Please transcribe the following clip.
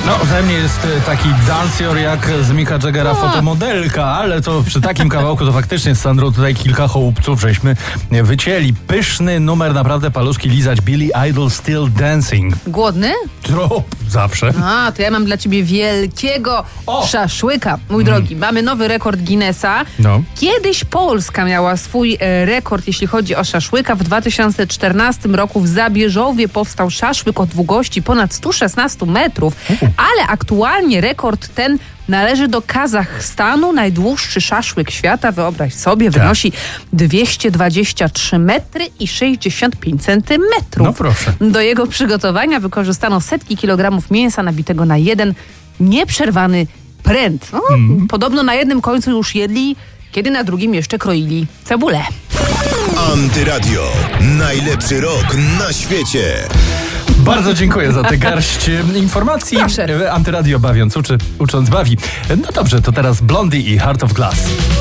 No, ze mnie jest taki dancjor jak z Micka Jaggera fotomodelka, ale to przy takim kawałku to faktycznie z Sandrą tutaj kilka chołupców żeśmy wycięli. Pyszny numer, naprawdę paluszki lizać. Billy Idol Still Dancing. Głodny? Trop, zawsze. A, to ja mam dla ciebie wielkiego szaszłyka. Mój drogi, mamy nowy rekord Guinnessa. No. Kiedyś Polska miała swój rekord, jeśli chodzi o szaszłyka. W 2014 roku w Zabierzowie powstał szaszłyk o długości ponad 116 metrów, ale aktualnie rekord ten należy do Kazachstanu. Najdłuższy szaszłyk świata, wyobraź sobie, wynosi 223 metry i 65 centymetrów. No proszę. Do jego przygotowania wykorzystano setki kilogramów mięsa nabitego na jeden nieprzerwany pręt. No, podobno na jednym końcu już jedli, kiedy na drugim jeszcze kroili cebulę. Antyradio. Najlepszy rok na świecie. Bardzo dziękuję za tę garść informacji. Proszę. Antyradio bawiąc uczy, ucząc bawi. No dobrze, to teraz Blondie i Heart of Glass.